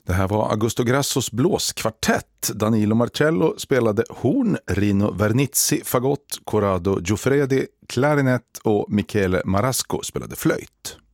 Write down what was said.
Det här var Augusto Grassos blåskvartett. Danilo Marcello spelade horn, Rino Vernizzi fagott, Corrado Giuffredi klarinett och Michele Marasco spelade flöjt.